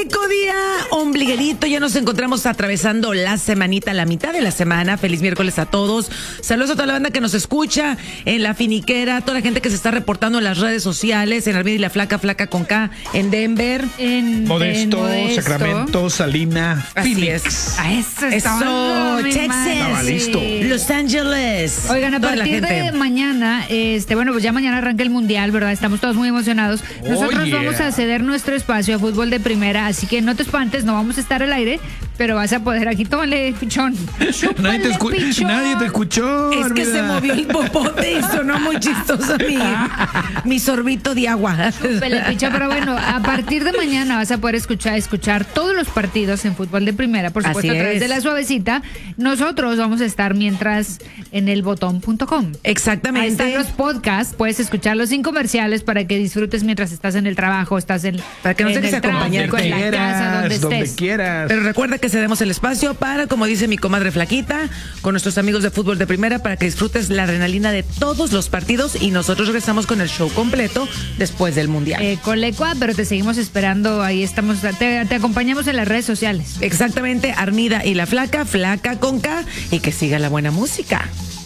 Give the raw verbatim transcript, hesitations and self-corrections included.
rico día, ombliguerito. Ya nos encontramos atravesando la semanita, la mitad de la semana. Feliz miércoles a todos. Saludos a toda la banda que nos escucha en La Finiquera, toda la gente que se está reportando en las redes sociales, en Armida y la Flaca, Flaca con K, en Denver, en Modesto, en Modesto. Sacramento, Salina, Así Phoenix. es. A eso, Eso, Texas, Estaba listo. Los Ángeles. Oigan, a toda la partir de gente. mañana, este, bueno, pues ya mañana arranca el Mundial, ¿verdad? Estamos todos muy emocionados. Nosotros Oh, yeah. vamos a ceder nuestro espacio a fútbol de primera, así que no te espantes, no vamos a estar al aire, pero vas a poder aquí, tómale, pichón. Nadie te, escu- Pichón. nadie te escuchó. Es que Armida. se movió el popote y sonó muy chistoso mi, mi sorbito de agua. Chúpale, pichón, pero bueno, a partir de mañana vas a poder escuchar, escuchar todos los partidos en fútbol de primera, por supuesto, Así a través es. de La Suavecita. Nosotros vamos a estar mientras en el botón punto com. Ahí Exactamente. están los podcasts, puedes escucharlos sin comerciales para que disfrutes mientras estás en el trabajo, estás en, Para que no en dejes el de acompañarte. tráfico, en la Quieras, casa, donde donde estés. quieras. Pero recuerda que cedemos el espacio para, como dice mi comadre Flaquita, con nuestros amigos de fútbol de primera, para que disfrutes la adrenalina de todos los partidos y nosotros regresamos con el show completo después del Mundial. Eh, Colecua, pero te seguimos esperando, ahí estamos, te, te acompañamos en las redes sociales. Exactamente, Armida y la Flaca, Flaca con K, y que siga la buena música.